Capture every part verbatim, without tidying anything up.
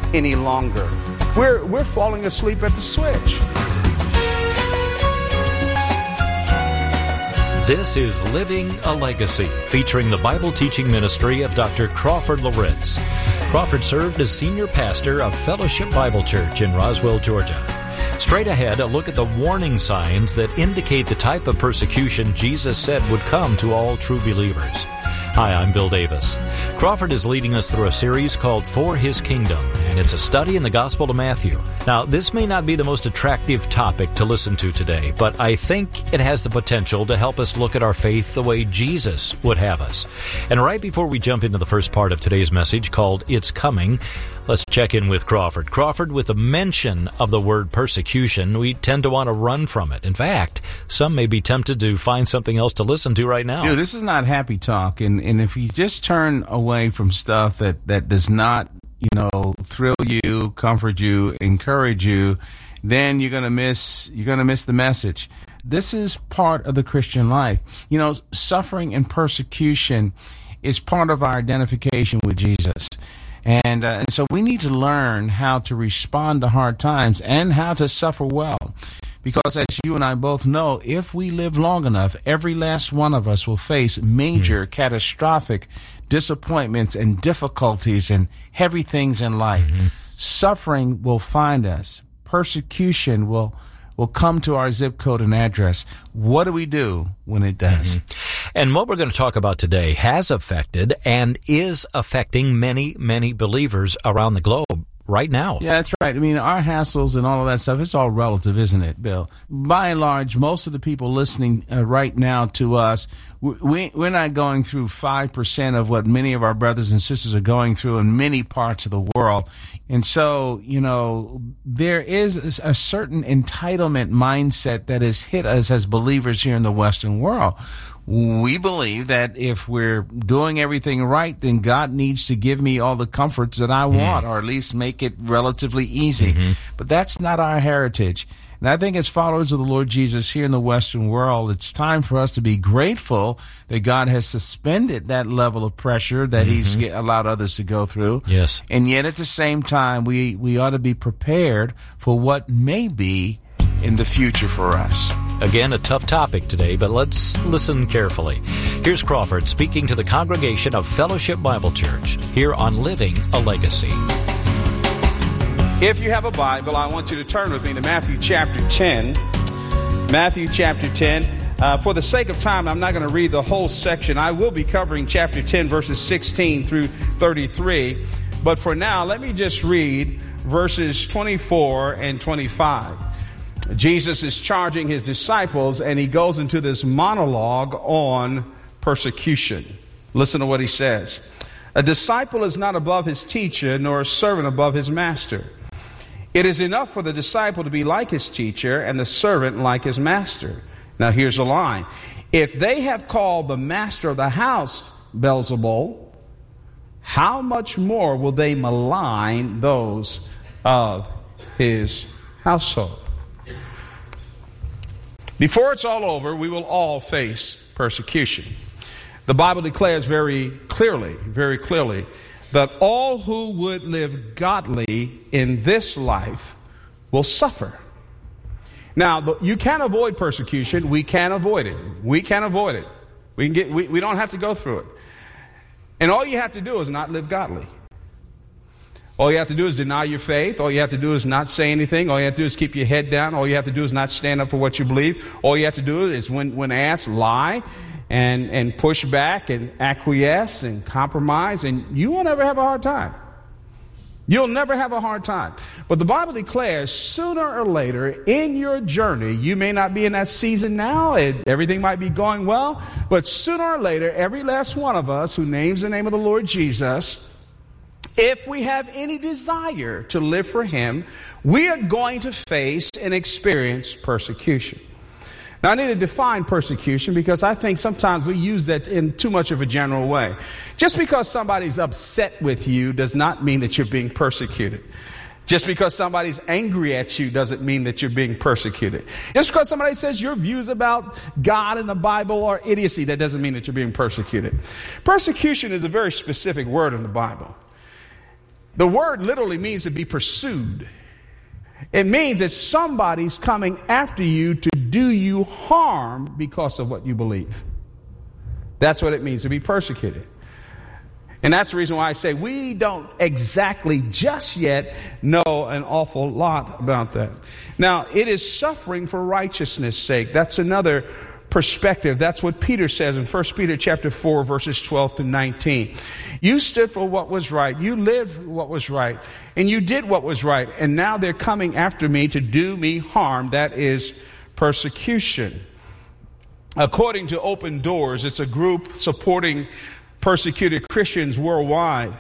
any longer. We're, we're falling asleep at the switch. This is Living a Legacy, featuring the Bible teaching ministry of Doctor Crawford Loritts. Crawford served as senior pastor of Fellowship Bible Church in Roswell, Georgia. Straight ahead, a look at the warning signs that indicate the type of persecution Jesus said would come to all true believers. Hi, I'm Bill Davis. Crawford is leading us through a series called For His Kingdom, and it's a study in the Gospel of Matthew. Now, this may not be the most attractive topic to listen to today, but I think it has the potential to help us look at our faith the way Jesus would have us. And right before we jump into the first part of today's message called It's Coming, let's check in with Crawford. Crawford, with the mention of the word persecution, we tend to want to run from it. In fact, some may be tempted to find something else to listen to right now. Dude, this is not happy talk, and, and if you just turn away from stuff that, that does not, you know, thrill you, comfort you, encourage you, then you're gonna miss you're gonna miss the message. This is part of the Christian life. You know, suffering and persecution is part of our identification with Jesus. And, uh, and so we need to learn how to respond to hard times and how to suffer well. Because as you and I both know, if we live long enough, every last one of us will face major, mm-hmm. catastrophic disappointments and difficulties and heavy things in life. Mm-hmm. Suffering will find us. Persecution will will come to our zip code and address. What do we do when it does? Mm-hmm. And what we're going to talk about today has affected and is affecting many, many believers around the globe right now. Yeah, that's right. I mean, our hassles and all of that stuff, it's all relative, isn't it, Bill? By and large, most of the people listening uh, right now to us, we, we're not going through five percent of what many of our brothers and sisters are going through in many parts of the world. And so, you know, there is a certain entitlement mindset that has hit us as believers here in the Western world. We believe that if we're doing everything right, then God needs to give me all the comforts that I want, mm. or at least make it relatively easy. Mm-hmm. But that's not our heritage. And I think as followers of the Lord Jesus here in the Western world, it's time for us to be grateful that God has suspended that level of pressure that mm-hmm. He's allowed others to go through. Yes. And yet at the same time, we, we ought to be prepared for what may be in the future for us. Again, a tough topic today, but let's listen carefully. Here's Crawford speaking to the congregation of Fellowship Bible Church here on Living a Legacy. If you have a Bible, I want you to turn with me to Matthew chapter ten. Matthew chapter ten. Uh, for the sake of time, I'm not going to read the whole section. I will be covering chapter ten, verses sixteen through thirty-three. But for now, let me just read verses twenty-four and twenty-five. Jesus is charging his disciples, and he goes into this monologue on persecution. Listen to what he says. A disciple is not above his teacher, nor a servant above his master. It is enough for the disciple to be like his teacher and the servant like his master. Now here's a line. If they have called the master of the house Beelzebul, how much more will they malign those of his household? Before it's all over, we will all face persecution. The Bible declares very clearly, very clearly, that all who would live godly in this life will suffer. Now, you can't avoid persecution. We can avoid it. We can avoid it. We can get. We, we don't have to go through it. And all you have to do is not live godly. All you have to do is deny your faith. All you have to do is not say anything. All you have to do is keep your head down. All you have to do is not stand up for what you believe. All you have to do is, when, when asked, lie and, and push back and acquiesce and compromise, and you won't ever have a hard time. You'll never have a hard time. But the Bible declares sooner or later in your journey, you may not be in that season now, and everything might be going well, but sooner or later, every last one of us who names the name of the Lord Jesus, if we have any desire to live for Him, we are going to face and experience persecution. Now, I need to define persecution because I think sometimes we use that in too much of a general way. Just because somebody's upset with you does not mean that you're being persecuted. Just because somebody's angry at you doesn't mean that you're being persecuted. Just because somebody says your views about God and the Bible are idiocy, that doesn't mean that you're being persecuted. Persecution is a very specific word in the Bible. The word literally means to be pursued. It means that somebody's coming after you to do you harm because of what you believe. That's what it means to be persecuted. And that's the reason why I say we don't exactly just yet know an awful lot about that. Now, it is suffering for righteousness' sake. That's another perspective. That's what Peter says in First Peter chapter four, verses twelve through nineteen. You stood for what was right. You lived what was right. And you did what was right. And now they're coming after me to do me harm. That is persecution. According to Open Doors, it's a group supporting persecuted Christians worldwide.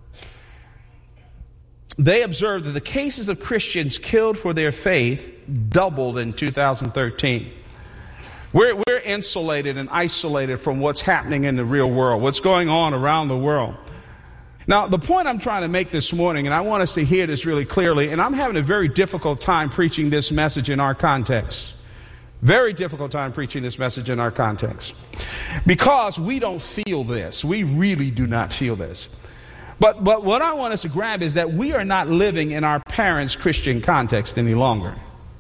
They observed that the cases of Christians killed for their faith doubled in two thousand thirteen. We're, we're insulated and isolated from what's happening in the real world, what's going on around the world. Now, the point I'm trying to make this morning, and I want us to hear this really clearly, and I'm having a very difficult time preaching this message in our context. Very difficult time preaching this message in our context. Because we don't feel this. We really do not feel this. But, but what I want us to grab is that we are not living in our parents' Christian context any longer.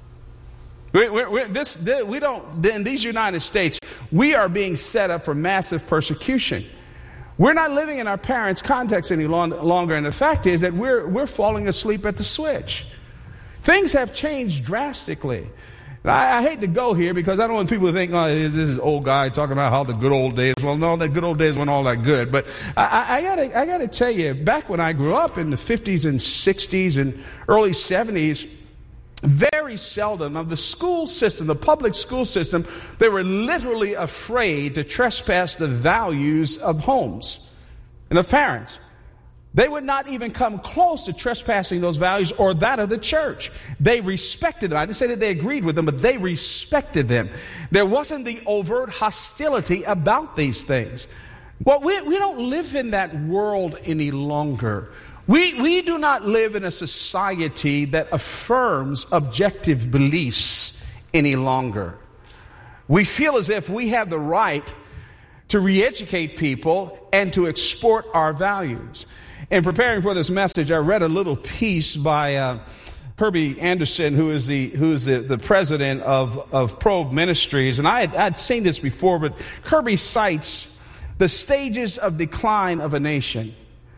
We, we, we, this, this, we don't, in these United States, we are being set up for massive persecution. We're not living in our parents' context any long, longer. And the fact is that we're, we're falling asleep at the switch. Things have changed drastically. I, I hate to go here because I don't want people to think, oh, this is old guy talking about how the good old days. Well, no, the good old days weren't all that good. But I, I gotta, I gotta tell you, back when I grew up in the fifties and sixties and early seventies, very seldom of the school system, the public school system, they were literally afraid to trespass the values of homes and of parents. They would not even come close to trespassing those values or that of the church. They respected them. I didn't say that they agreed with them, but they respected them. There wasn't the overt hostility about these things. Well, we, we don't live in that world any longer. We, we do not live in a society that affirms objective beliefs any longer. We feel as if we have the right to re-educate people and to export our values. In preparing for this message, I read a little piece by uh, Herbie Anderson, who is the who is the, the president of, of Probe Ministries. And I had I'd seen this before, but Herbie cites the stages of decline of a nation.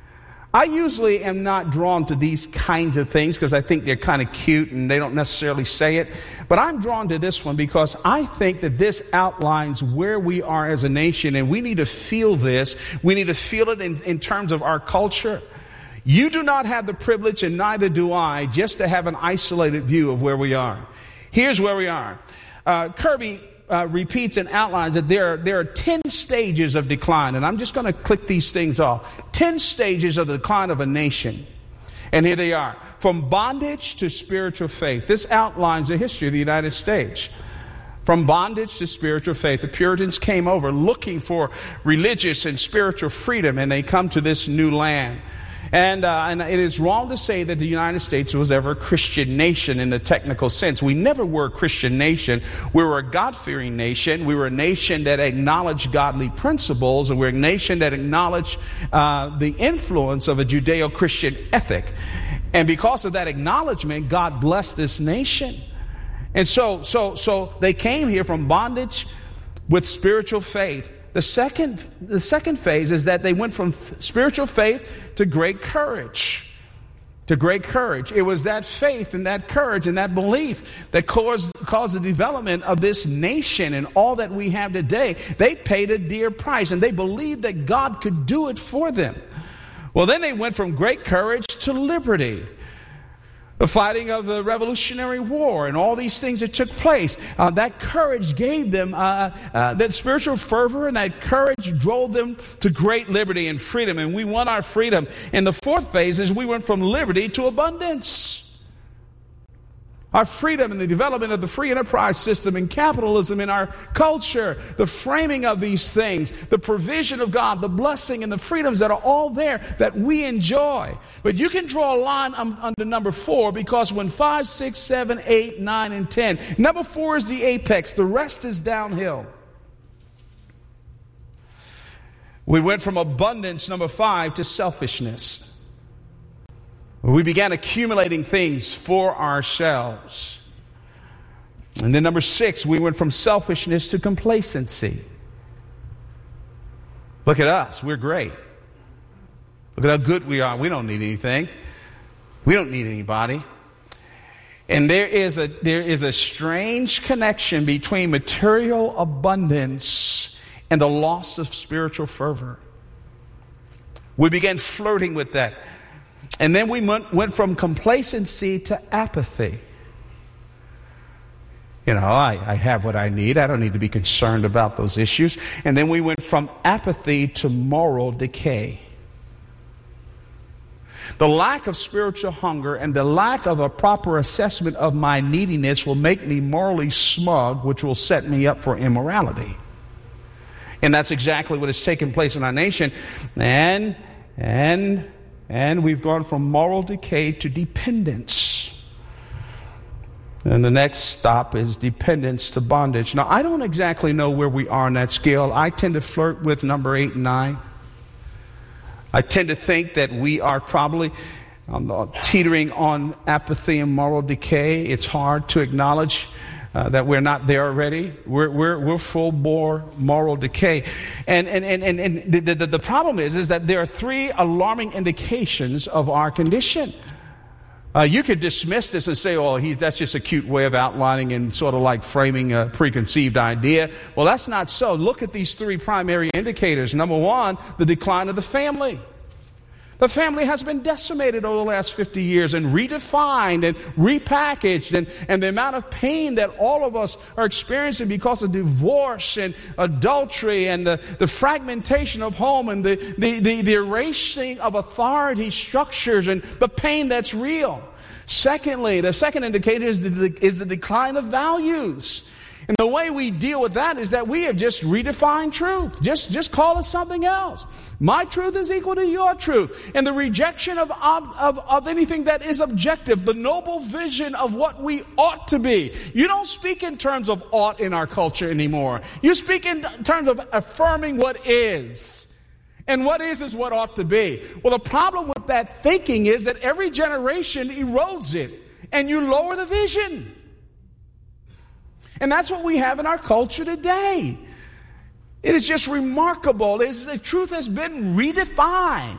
I usually am not drawn to these kinds of things because I think they're kind of cute and they don't necessarily say it. But I'm drawn to this one because I think that this outlines where we are as a nation, and we need to feel this. We need to feel it in, in terms of our culture. You do not have the privilege, and neither do I, just to have an isolated view of where we are. Here's where we are. Uh, Kirby Uh, repeats and outlines that there are, there are ten stages of decline. And I'm just going to click these things off. ten stages of the decline of a nation. And here they are. From bondage to spiritual faith. This outlines the history of the United States. From bondage to spiritual faith. The Puritans came over looking for religious and spiritual freedom, and they come to this new land. And, uh, and it is wrong to say that the United States was ever a Christian nation in the technical sense. We never were a Christian nation. We were a God-fearing nation. We were a nation that acknowledged godly principles, and we're a nation that acknowledged uh, the influence of a Judeo-Christian ethic. And because of that acknowledgement, God blessed this nation. And so, so, so they came here from bondage with spiritual faith. The second, the second phase is that they went from f- spiritual faith to great courage. To great courage. It was that faith and that courage and that belief that caused, caused the development of this nation and all that we have today. They paid a dear price, and they believed that God could do it for them. Well, then they went from great courage to liberty. The fighting of the Revolutionary War and all these things that took place. Uh, that courage gave them, uh, uh, that spiritual fervor and that courage drove them to great liberty and freedom. And we won our freedom. And the fourth phase is we went from liberty to abundance. Our freedom and the development of the free enterprise system and capitalism in our culture, the framing of these things, the provision of God, the blessing and the freedoms that are all there that we enjoy. But you can draw a line um, under number four, because when five, six, seven, eight, nine, and ten, number four is the apex. The rest is downhill. We went from abundance, number five, to selfishness. We began accumulating things for ourselves. And then number six, we went from selfishness to complacency. Look at us. We're great. Look at how good we are. We don't need anything. We don't need anybody. And there is a there is a strange connection between material abundance and the loss of spiritual fervor. We began flirting with that. And then we went, went from complacency to apathy. You know, I, I have what I need. I don't need to be concerned about those issues. And then we went from apathy to moral decay. The lack of spiritual hunger and the lack of a proper assessment of my neediness will make me morally smug, which will set me up for immorality. And that's exactly what has taken place in our nation. And, and, and we've gone from moral decay to dependence. And the next stop is dependence to bondage. Now, I don't exactly know where we are on that scale. I tend to flirt with number eight and nine. I tend to think that we are probably um, teetering on apathy and moral decay. It's hard to acknowledge uh, that we're not there already. We're we're we're full bore moral decay, and and and and, and the, the the problem is is that there are three alarming indications of our condition. Uh, you could dismiss this and say, "Oh, he's that's just a cute way of outlining and sort of like framing a preconceived idea." Well, that's not so. Look at these three primary indicators. Number one, the decline of the family. The family has been decimated over the last fifty years and redefined and repackaged, and, and the amount of pain that all of us are experiencing because of divorce and adultery and the, the fragmentation of home and the, the, the, the erasing of authority structures and the pain that's real. Secondly, the second indicator is the, is the decline of values. And the way we deal with that is that we have just redefined truth. Just, just call it something else. My truth is equal to your truth. And the rejection of, of, of anything that is objective, the noble vision of what we ought to be. You don't speak in terms of ought in our culture anymore. You speak in terms of affirming what is. And what is is what ought to be. Well, the problem with that thinking is that every generation erodes it. And you lower the vision. And that's what we have in our culture today. It is just remarkable. It's, the truth has been redefined.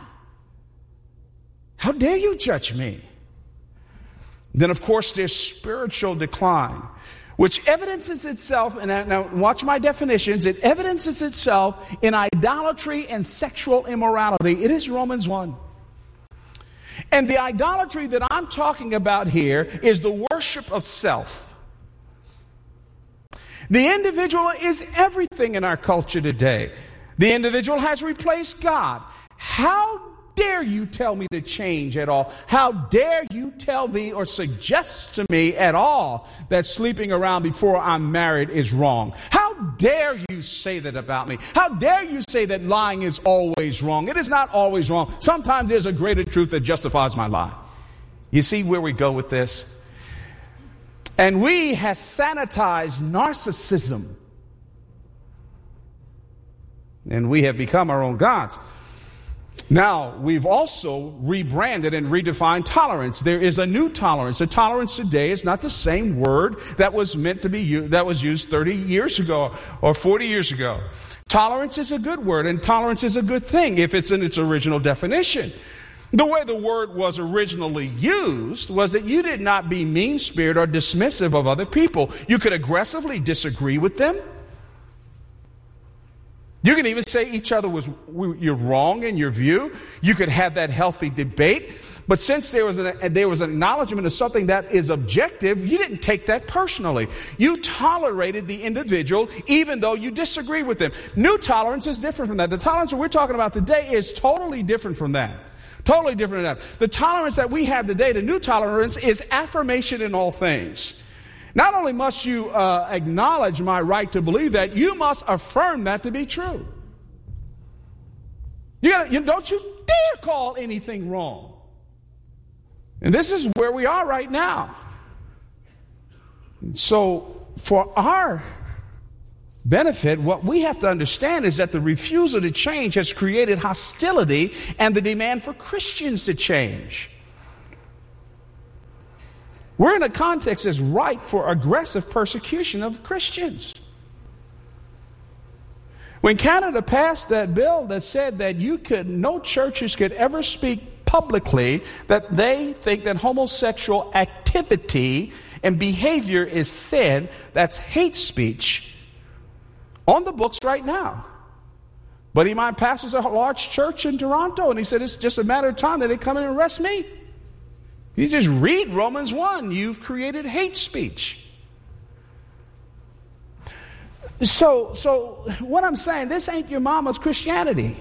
How dare you judge me? Then, of course, there's spiritual decline, which evidences itself, and now watch my definitions, it evidences itself in idolatry and sexual immorality. It is Romans one. And the idolatry that I'm talking about here is the worship of self. The individual is everything in our culture today. The individual has replaced God. How dare you tell me to change at all? How dare you tell me or suggest to me at all that sleeping around before I'm married is wrong? How dare you say that about me? How dare you say that lying is always wrong? It is not always wrong. Sometimes there's a greater truth that justifies my lie. You see where we go with this? And we have sanitized narcissism. And we have become our own gods. Now, we've also rebranded and redefined tolerance. There is a new tolerance. A tolerance today is not the same word that was meant to be used, that was used thirty years ago or forty years ago. Tolerance is a good word, and tolerance is a good thing if it's in its original definition. The way the word was originally used was that you did not be mean-spirited or dismissive of other people. You could aggressively disagree with them. You can even say each other was you're wrong in your view. You could have that healthy debate. But since there was an, there was an acknowledgement of something that is objective, you didn't take that personally. You tolerated the individual even though you disagree with them. New tolerance is different from that. The tolerance that we're talking about today is totally different from that. Totally different than that. The tolerance that we have today, the new tolerance, is affirmation in all things. Not only must you uh, acknowledge my right to believe that, you must affirm that to be true. You gotta, you, don't you dare call anything wrong. And this is where we are right now. So for our benefit, what we have to understand is that the refusal to change has created hostility and the demand for Christians to change. We're in a context that's ripe for aggressive persecution of Christians. When Canada passed that bill that said that you could, no churches could ever speak publicly that they think that homosexual activity and behavior is sin, that's hate speech, on the books right now. But he might pastors a large church in Toronto, and he said it's just a matter of time that they come in and arrest me. You just read Romans one, you've created hate speech. So, so what I'm saying, this ain't your mama's Christianity.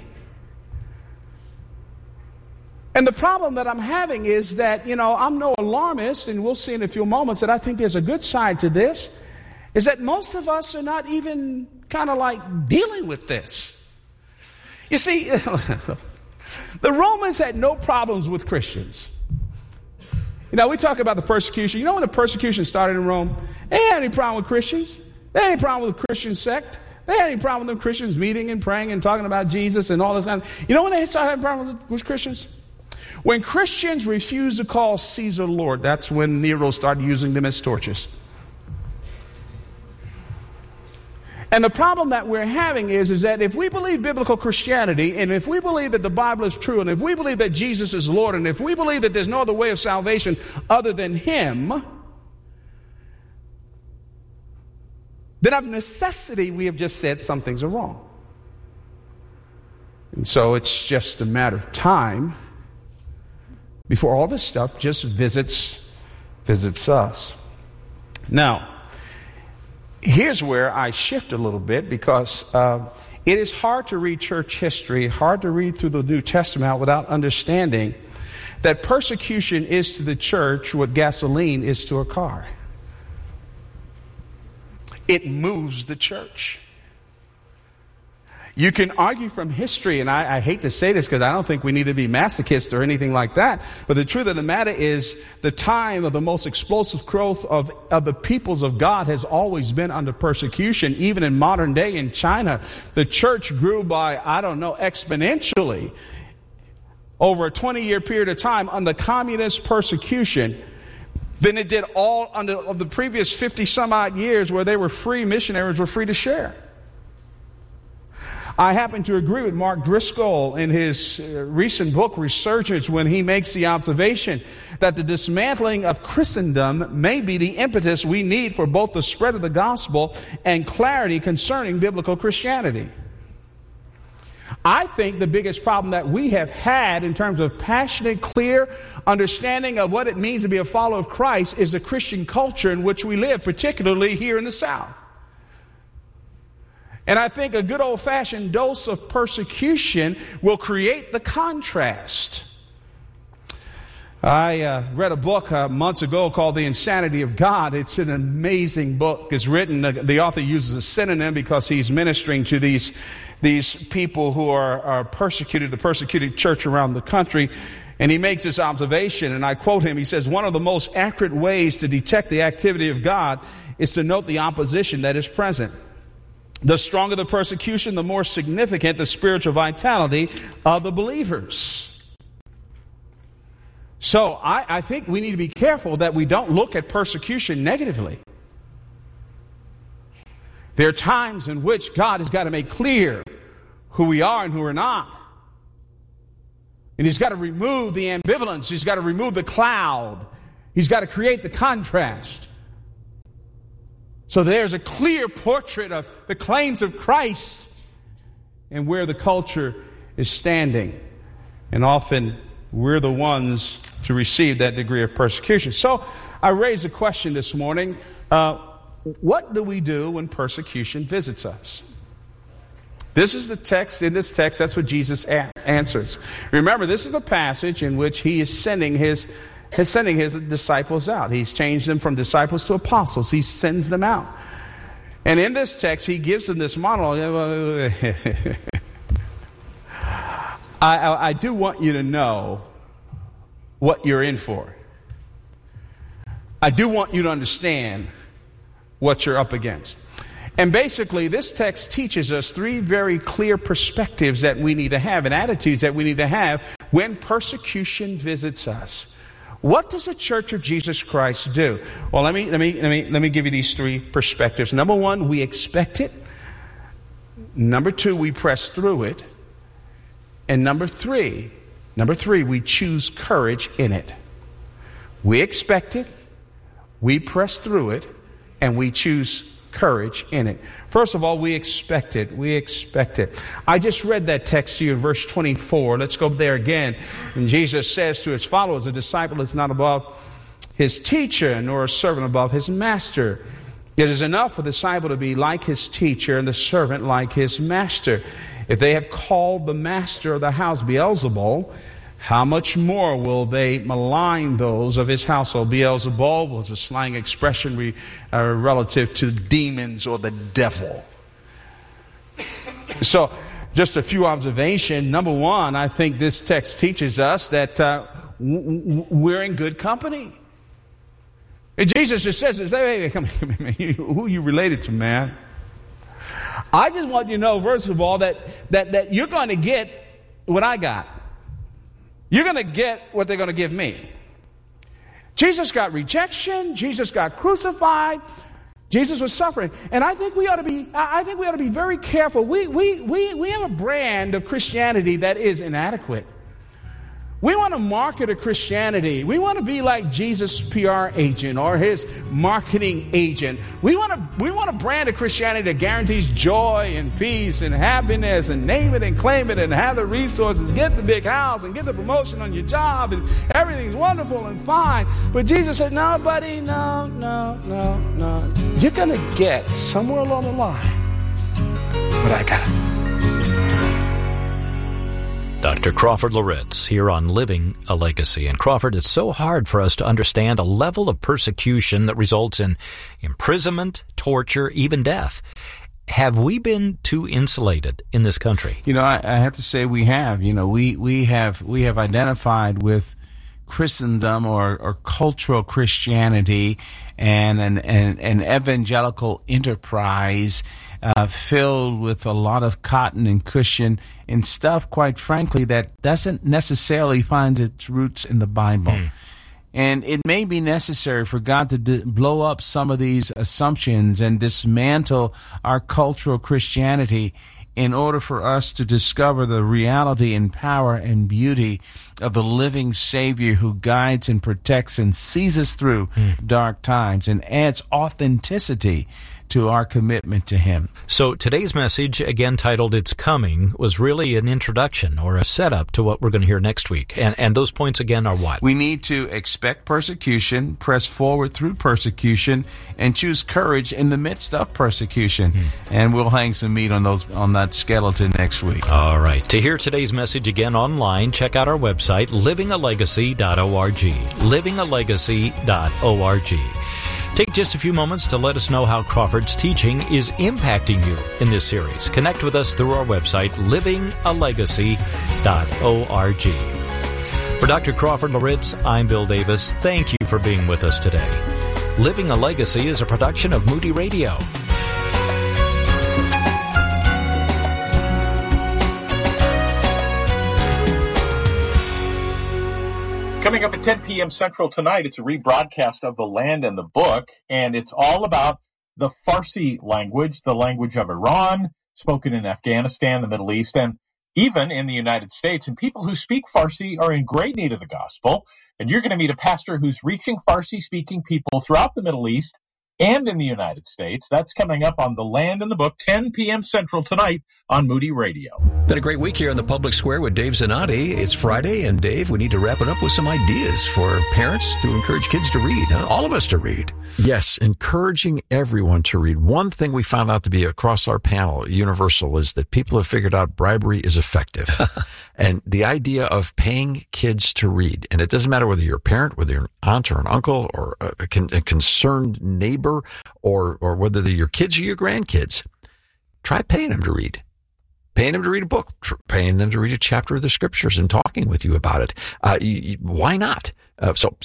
And the problem that I'm having is that, you know, I'm no alarmist, and we'll see in a few moments that I think there's a good side to this, is that most of us are not even kind of like dealing with this. You see, the Romans had no problems with Christians. You know, we talk about the persecution. You know when the persecution started in Rome? They had any problem with Christians. They had any problem with the Christian sect. They had any problem with them Christians meeting and praying and talking about Jesus and all this kind of... You know when they started having problems with, with Christians? When Christians refused to call Caesar Lord, that's when Nero started using them as torches. And the problem that we're having is, is that if we believe biblical Christianity, and if we believe that the Bible is true, and if we believe that Jesus is Lord, and if we believe that there's no other way of salvation other than Him, then of necessity we have just said some things are wrong. And so it's just a matter of time before all this stuff just visits, visits us. Now, here's where I shift a little bit, because uh, it is hard to read church history, hard to read through the New Testament without understanding that persecution is to the church what gasoline is to a car. It moves the church. You can argue from history, and I, I hate to say this because I don't think we need to be masochists or anything like that, but the truth of the matter is the time of the most explosive growth of, of the peoples of God has always been under persecution. Even in modern day in China, the church grew by, I don't know, exponentially over a twenty-year period of time under communist persecution than it did all under of the previous fifty some odd years where they were free, missionaries were free to share. I happen to agree with Mark Driscoll in his recent book, Resurgence, when he makes the observation that the dismantling of Christendom may be the impetus we need for both the spread of the gospel and clarity concerning biblical Christianity. I think the biggest problem that we have had in terms of passionate, clear understanding of what it means to be a follower of Christ is the Christian culture in which we live, particularly here in the South. And I think a good old-fashioned dose of persecution will create the contrast. I uh, read a book uh, months ago called The Insanity of God. It's an amazing book. It's written, uh, the author uses a synonym because he's ministering to these, these people who are, are persecuted, the persecuted church around the country. And he makes this observation, and I quote him. He says, one of the most accurate ways to detect the activity of God is to note the opposition that is present. The stronger the persecution, the more significant the spiritual vitality of the believers. So I, I think we need to be careful that we don't look at persecution negatively. There are times in which God has got to make clear who we are and who we're not. And He's got to remove the ambivalence. He's got to remove the cloud. He's got to create the contrast. So there's a clear portrait of the claims of Christ and where the culture is standing. And often we're the ones to receive that degree of persecution. So I raise a question this morning. Uh, what do we do when persecution visits us? This is the text. In this text, that's what Jesus a- answers. Remember, this is a passage in which He is sending His He's sending His disciples out. He's changed them from disciples to apostles. He sends them out. And in this text, He gives them this monologue. I, I, I do want you to know what you're in for. I do want you to understand what you're up against. And basically, this text teaches us three very clear perspectives that we need to have and attitudes that we need to have when persecution visits us. What does the Church of Jesus Christ do? Well, let me let me let me let me give you these three perspectives. Number one, we expect it. Number two, we press through it. And number three, number three, we choose courage in it. We expect it, we press through it, and we choose courage in it. First of all, we expect it. We expect it. I just read that text to you in verse twenty-four. Let's go there again. And Jesus says to his followers, a disciple is not above his teacher, nor a servant above his master. It is enough for the disciple to be like his teacher and the servant like his master. If they have called the master of the house Beelzebul, how much more will they malign those of his household? Beelzebul was a slang expression re, uh, relative to demons or the devil. So, just a few observations. Number one, I think this text teaches us that uh, w- w- we're in good company. And Jesus just says this, hey, hey, come here, man. Who are you related to, man? I just want you to know, first of all, that, that, that you're going to get what I got. You're going to get what they're going to give me. Jesus got rejection. Jesus got crucified. Jesus was suffering. And I think we ought to be, I think we ought to be very careful. We, we, we, we have a brand of Christianity that is inadequate. We want to market a Christianity. We want to be like Jesus' P R agent or his marketing agent. We want to we want to brand a Christianity that guarantees joy and peace and happiness and name it and claim it and have the resources, get the big house and get the promotion on your job and everything's wonderful and fine. But Jesus said, no, buddy, no, no, no, no. You're going to get somewhere along the line what I got. Doctor Crawford Loritts here on Living a Legacy. And Crawford, it's so hard for us to understand a level of persecution that results in imprisonment, torture, even death. Have we been too insulated in this country? You know, I, I have to say we have. You know, we, we have we have identified with Christendom or, or cultural Christianity and an, an, an evangelical enterprise Uh, filled with a lot of cotton and cushion and stuff, quite frankly, that doesn't necessarily find its roots in the Bible. Mm. And it may be necessary for God to d- blow up some of these assumptions and dismantle our cultural Christianity in order for us to discover the reality and power and beauty of the living Savior who guides and protects and sees us through mm. dark times and adds authenticity to our commitment to Him. So today's message, again titled It's Coming, was really an introduction or a setup to what we're going to hear next week. And, and those points again are what? We need to expect persecution, press forward through persecution, and choose courage in the midst of persecution. Hmm. And we'll hang some meat on those on that skeleton next week. All right. To hear today's message again online, check out our website, living a legacy dot org. living a legacy dot org. Take just a few moments to let us know how Crawford's teaching is impacting you in this series. Connect with us through our website, living a legacy dot org. For Doctor Crawford Loritts, I'm Bill Davis. Thank you for being with us today. Living a Legacy is a production of Moody Radio. Coming up at ten p.m. Central tonight, it's a rebroadcast of The Land and the Book, and it's all about the Farsi language, the language of Iran, spoken in Afghanistan, the Middle East, and even in the United States. And people who speak Farsi are in great need of the gospel, and you're going to meet a pastor who's reaching Farsi-speaking people throughout the Middle East and in the United States. That's coming up on The Land and the Book, ten p.m. Central tonight on Moody Radio. Been a great week here in the Public Square with Dave Zanotti. It's Friday, and Dave, we need to wrap it up with some ideas for parents to encourage kids to read, huh? All of us to read. Yes, encouraging everyone to read. One thing we found out to be across our panel, universal, is that people have figured out bribery is effective. And the idea of paying kids to read, and it doesn't matter whether you're a parent, whether you're an aunt or an uncle or a, con- a concerned neighbor, or, or whether they're your kids or your grandkids, try paying them to read. Paying them to read a book, tr- paying them to read a chapter of the scriptures and talking with you about it. Uh, you, you, why not? Uh, so, so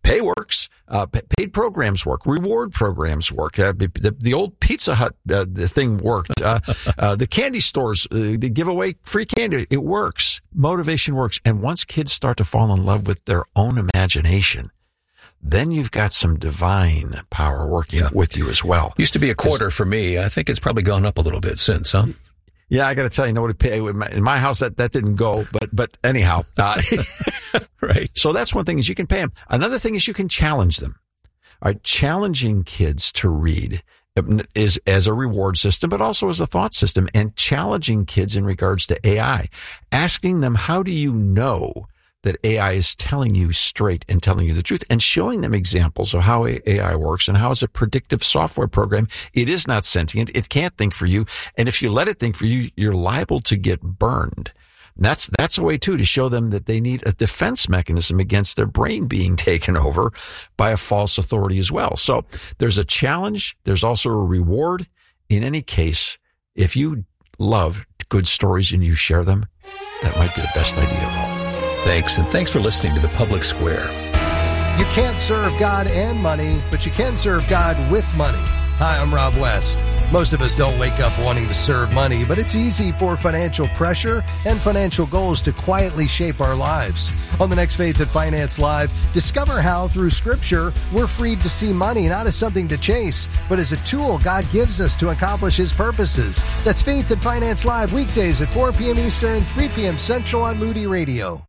pay works. Uh, paid programs work. Reward programs work. Uh, the, the old Pizza Hut uh, the thing worked. Uh, uh, the candy stores, uh, they give away free candy. It works. Motivation works. And once kids start to fall in love with their own imagination, then you've got some divine power working yeah. with you as well. Used to be a quarter for me. I think it's probably gone up a little bit since, huh? Yeah, I got to tell you, nobody pay in my house. That that didn't go, but but anyhow, uh, right. So that's one thing is you can pay them. Another thing is you can challenge them. All right, challenging kids to read is as a reward system, but also as a thought system, and challenging kids in regards to A I, asking them, how do you know that A I is telling you straight and telling you the truth, and showing them examples of how A I works and how it's a predictive software program. It is not sentient. It can't think for you. And if you let it think for you, you're liable to get burned. And that's, that's a way too to show them that they need a defense mechanism against their brain being taken over by a false authority as well. So there's a challenge. There's also a reward. In any case, if you love good stories and you share them, that might be the best idea of all. Thanks, and thanks for listening to The Public Square. You can't serve God and money, but you can serve God with money. Hi, I'm Rob West. Most of us don't wake up wanting to serve money, but it's easy for financial pressure and financial goals to quietly shape our lives. On the next Faith and Finance Live, discover how, through Scripture, we're freed to see money not as something to chase, but as a tool God gives us to accomplish His purposes. That's Faith and Finance Live, weekdays at four p.m. Eastern, three p.m. Central on Moody Radio.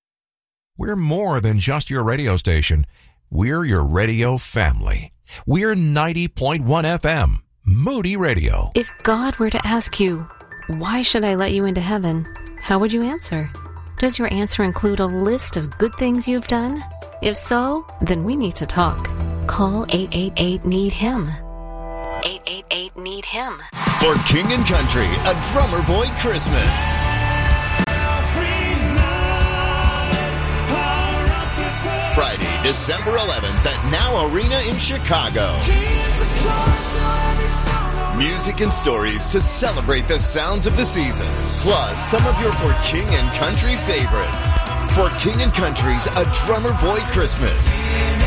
We're more than just your radio station. We're your radio family. We're ninety point one F M, Moody Radio. If God were to ask you, why should I let you into heaven? How would you answer? Does your answer include a list of good things you've done? If so, then we need to talk. Call eight eight eight, need him. eight eight eight, need him. For King and Country, a Drummer Boy Christmas. Friday, December eleventh at Now Arena in Chicago. Music and stories to celebrate the sounds of the season, plus some of your For King and Country favorites. For King and Country's A Drummer Boy Christmas.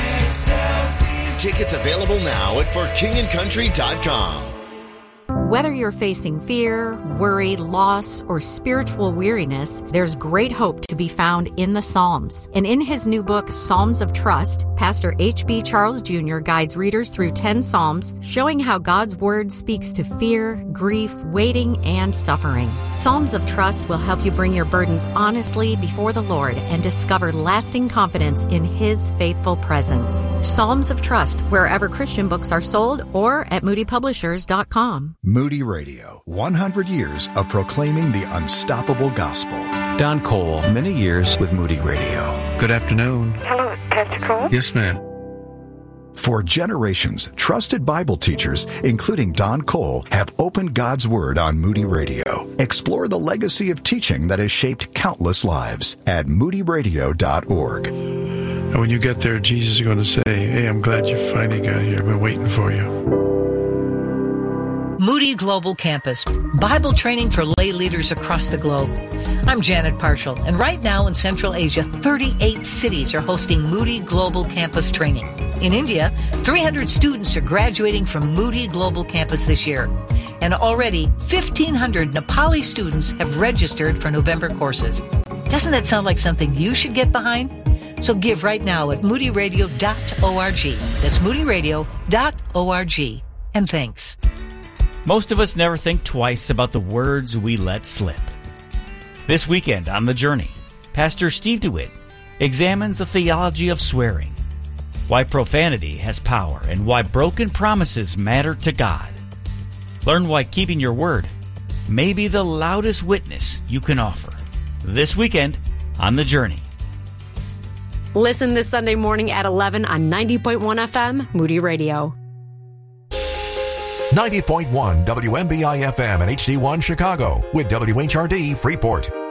Tickets available now at for king and country dot com. Whether you're facing fear, worry, loss, or spiritual weariness, there's great hope to be found in the Psalms. And in his new book, Psalms of Trust, Pastor H B. Charles Junior guides readers through ten Psalms, showing how God's Word speaks to fear, grief, waiting, and suffering. Psalms of Trust will help you bring your burdens honestly before the Lord and discover lasting confidence in His faithful presence. Psalms of Trust, wherever Christian books are sold, or at moody publishers dot com. Moody Radio, one hundred years of proclaiming the unstoppable gospel. Don Cole, many years with Moody Radio. Good afternoon. Hello, Pastor Cole? Yes, ma'am. For generations, trusted Bible teachers, including Don Cole, have opened God's Word on Moody Radio. Explore the legacy of teaching that has shaped countless lives at moody radio dot org. And when you get there, Jesus is going to say, hey, I'm glad you finally got here. I've been waiting for you. Moody Global Campus, Bible training for lay leaders across the globe. I'm Janet Parshall, and right now in Central Asia, thirty-eight cities are hosting Moody Global Campus training. In India, three hundred students are graduating from Moody Global Campus this year. And already, fifteen hundred Nepali students have registered for November courses. Doesn't that sound like something you should get behind? So give right now at moody radio dot org. That's moody radio dot org. And thanks. Most of us never think twice about the words we let slip. This weekend on The Journey, Pastor Steve DeWitt examines the theology of swearing, why profanity has power, and why broken promises matter to God. Learn why keeping your word may be the loudest witness you can offer. This weekend on The Journey. Listen this Sunday morning at eleven on ninety point one F M, Moody Radio. ninety point one W M B I F M and H D one Chicago with W H R D Freeport.